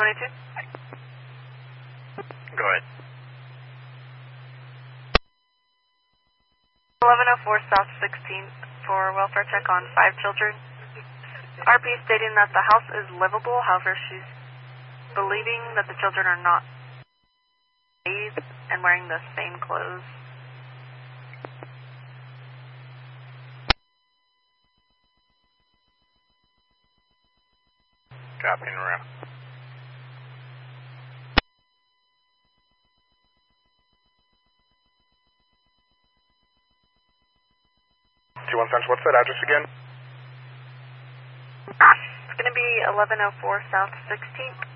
22. Go ahead. 1104 South 16th for welfare check on 5 children. RP stating that the house is livable, however, she's believing that the children are not bathed and wearing the same clothes. Copy in room. T1 Central, what's that address again? It's going to be 1104 South 16th.